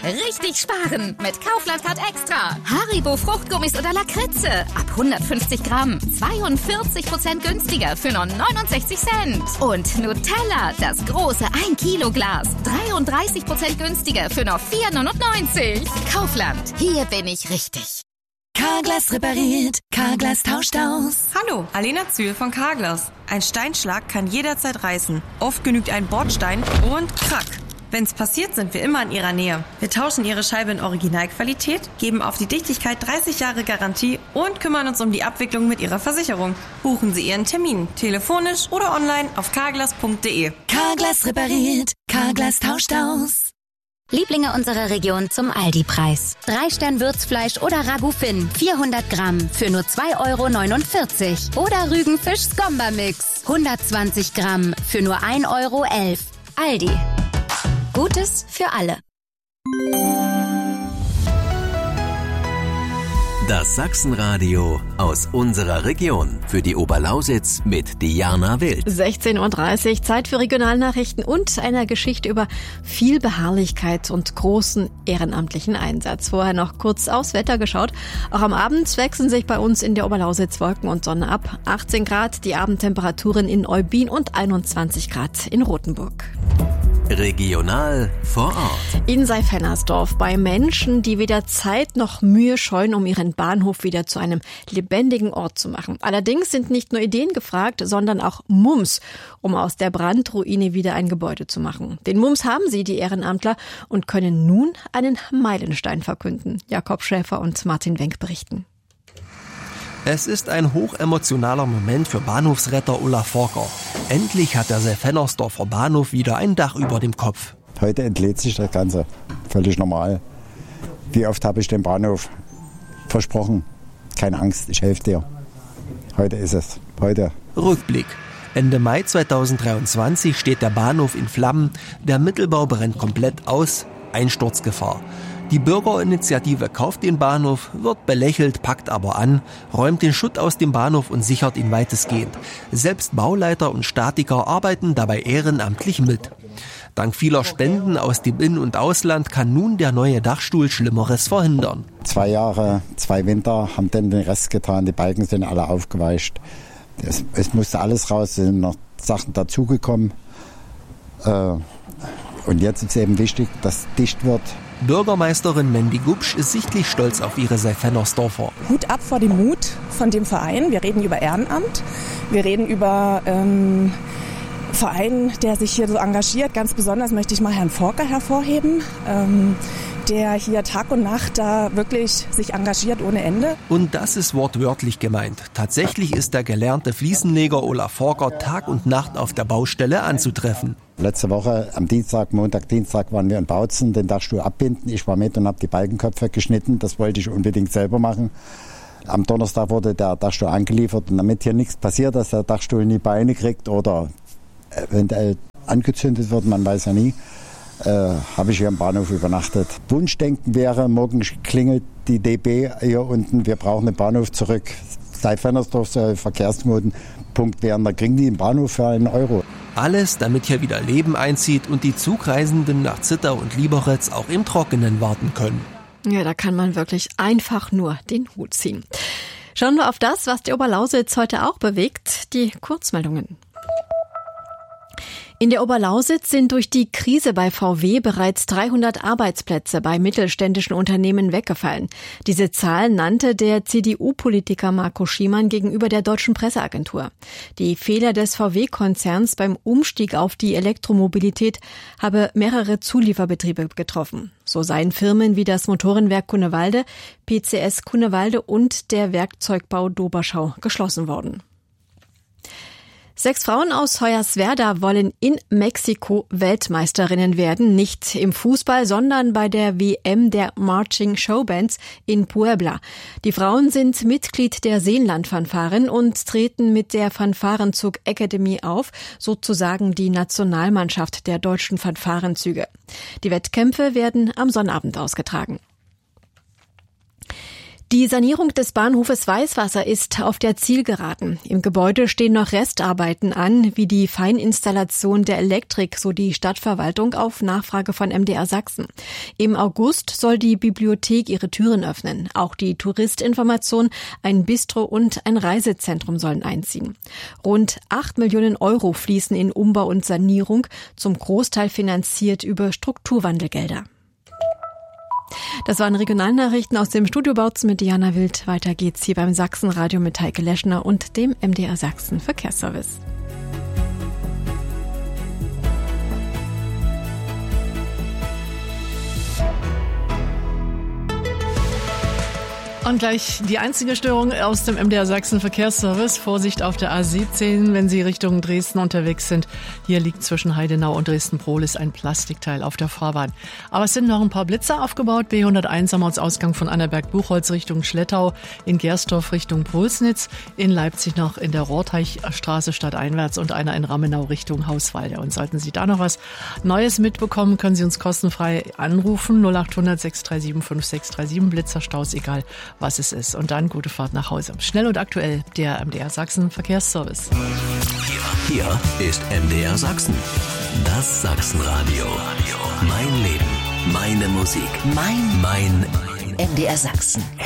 Richtig sparen mit Kaufland Card Extra. Haribo Fruchtgummis oder Lakritze. Ab 150 Gramm. 42% günstiger für nur 69 Cent. Und Nutella, das große 1 Kilo Glas. 33% günstiger für nur 4,99. Kaufland, hier bin ich richtig. Carglass repariert, Carglass tauscht aus. Hallo, Alena Zühl von Carglass. Ein Steinschlag kann jederzeit reißen. Oft genügt ein Bordstein und krack. Wenn's passiert, sind wir immer in Ihrer Nähe. Wir tauschen Ihre Scheibe in Originalqualität, geben auf die Dichtigkeit 30 Jahre Garantie und kümmern uns um die Abwicklung mit Ihrer Versicherung. Buchen Sie Ihren Termin, telefonisch oder online auf carglass.de. Carglass repariert, Carglass tauscht aus. Lieblinge unserer Region zum Aldi-Preis. 3-Stern-Würzfleisch oder Ragout-Fin, 400 Gramm für nur 2,49 €. Oder Rügenfisch-Skomba-Mix, 120 Gramm für nur 1,11 €. Aldi. Gutes für alle. Das Sachsenradio aus unserer Region. Für die Oberlausitz mit Diana Wild. 16:30 Uhr, Zeit für Regionalnachrichten und einer Geschichte über viel Beharrlichkeit und großen ehrenamtlichen Einsatz. Vorher noch kurz aufs Wetter geschaut. Auch am Abend wechseln sich bei uns in der Oberlausitz Wolken und Sonne ab. 18 Grad die Abendtemperaturen in Eubin und 21 Grad in Rothenburg. Regional vor Ort. In Seifernersdorf bei Menschen, die weder Zeit noch Mühe scheuen, um ihren Bahnhof wieder zu einem lebendigen Ort zu machen. Allerdings sind nicht nur Ideen gefragt, sondern auch Mums, um aus der Brandruine wieder ein Gebäude zu machen. Den Mums haben sie, die Ehrenamtler, und können nun einen Meilenstein verkünden. Jakob Schäfer und Martin Wenk berichten. Es ist ein hochemotionaler Moment für Bahnhofsretter Ulla Forker. Endlich hat der Seifernersdorfer Bahnhof wieder ein Dach über dem Kopf. Heute entlädt sich das Ganze. Völlig normal. Wie oft habe ich den Bahnhof versprochen? Keine Angst, ich helfe dir. Heute ist es. Heute. Rückblick. Ende Mai 2023 steht der Bahnhof in Flammen. Der Mittelbau brennt komplett aus. Einsturzgefahr. Die Bürgerinitiative kauft den Bahnhof, wird belächelt, packt aber an, räumt den Schutt aus dem Bahnhof und sichert ihn weitestgehend. Selbst Bauleiter und Statiker arbeiten dabei ehrenamtlich mit. Dank vieler Spenden aus dem In- und Ausland kann nun der neue Dachstuhl Schlimmeres verhindern. 2 Jahre, 2 Winter haben dann den Rest getan, die Balken sind alle aufgeweicht. Es musste alles raus, sind noch Sachen dazugekommen. Und jetzt ist eben wichtig, dass es dicht wird. Bürgermeisterin Mandy Gubsch ist sichtlich stolz auf ihre Seifernersdorfer. Hut ab vor dem Mut von dem Verein. Wir reden über Ehrenamt, wir reden über Verein, der sich hier so engagiert. Ganz besonders möchte ich mal Herrn Forker hervorheben, der hier Tag und Nacht da wirklich sich engagiert ohne Ende. Und das ist wortwörtlich gemeint. Tatsächlich ist der gelernte Fliesenleger Ulla Forker Tag und Nacht auf der Baustelle anzutreffen. Letzte Woche am Montag, Dienstag waren wir in Bautzen, den Dachstuhl abbinden. Ich war mit und habe die Balkenköpfe geschnitten. Das wollte ich unbedingt selber machen. Am Donnerstag wurde der Dachstuhl angeliefert. Und damit hier nichts passiert, dass der Dachstuhl nie Beine kriegt oder eventuell angezündet wird, man weiß ja nie, habe ich hier im Bahnhof übernachtet. Wunschdenken wäre, morgen klingelt die DB hier unten, wir brauchen den Bahnhof zurück. Seifernersdorf soll Verkehrsknotenpunkt werden, da kriegen die den Bahnhof für €1. Alles, damit hier wieder Leben einzieht und die Zugreisenden nach Zittau und Lieberitz auch im Trockenen warten können. Ja, da kann man wirklich einfach nur den Hut ziehen. Schauen wir auf das, was die Oberlausitz heute auch bewegt, die Kurzmeldungen. In der Oberlausitz sind durch die Krise bei VW bereits 300 Arbeitsplätze bei mittelständischen Unternehmen weggefallen. Diese Zahl nannte der CDU-Politiker Marco Schiemann gegenüber der Deutschen Presseagentur. Die Fehler des VW-Konzerns beim Umstieg auf die Elektromobilität habe mehrere Zulieferbetriebe getroffen. So seien Firmen wie das Motorenwerk Cunewalde, PCS Cunewalde und der Werkzeugbau Doberschau geschlossen worden. 6 Frauen aus Hoyerswerda wollen in Mexiko Weltmeisterinnen werden, nicht im Fußball, sondern bei der WM der Marching Showbands in Puebla. Die Frauen sind Mitglied der Seenland-Fanfaren und treten mit der Fanfarenzug Academy auf, sozusagen die Nationalmannschaft der deutschen Fanfarenzüge. Die Wettkämpfe werden am Sonnabend ausgetragen. Die Sanierung des Bahnhofes Weißwasser ist auf der Zielgeraden. Im Gebäude stehen noch Restarbeiten an, wie die Feininstallation der Elektrik, so die Stadtverwaltung auf Nachfrage von MDR Sachsen. Im August soll die Bibliothek ihre Türen öffnen. Auch die Touristinformation, ein Bistro und ein Reisezentrum sollen einziehen. Rund 8 Millionen Euro fließen in Umbau und Sanierung, zum Großteil finanziert über Strukturwandelgelder. Das waren Regionalnachrichten aus dem Studio Bautzen mit Diana Wild. Weiter geht's hier beim Sachsenradio mit Heike Leschner und dem MDR Sachsen Verkehrsservice. Und gleich die einzige Störung aus dem MDR Sachsen Verkehrsservice. Vorsicht auf der A17, wenn Sie Richtung Dresden unterwegs sind. Hier liegt zwischen Heidenau und Dresden-Prohlis ein Plastikteil auf der Fahrbahn. Aber es sind noch ein paar Blitzer aufgebaut. B101 am Ortsausgang von Annaberg-Buchholz Richtung Schlettau, in Gersdorf Richtung Pulsnitz, in Leipzig noch in der Rohrteichstraße stadteinwärts und einer in Ramenau Richtung Hauswalde. Und sollten Sie da noch was Neues mitbekommen, können Sie uns kostenfrei anrufen. 0800 637 5637, Blitzerstaus, egal was es ist. Und dann gute Fahrt nach Hause. Schnell und aktuell, der MDR Sachsen Verkehrsservice. Hier ist MDR Sachsen. Das Sachsenradio. Mein Leben, meine Musik, mein MDR Sachsen.